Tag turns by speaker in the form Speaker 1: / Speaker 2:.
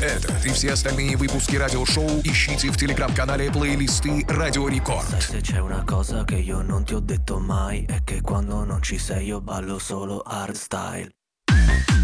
Speaker 1: Этот и все остальные выпуски радиошоу ищите в телеграм-канале плейлисты Радио Рекорд.
Speaker 2: Sai se c'è una cosa che io non ti ho detto mai, è che quando non ci sei io ballo solo hardstyle.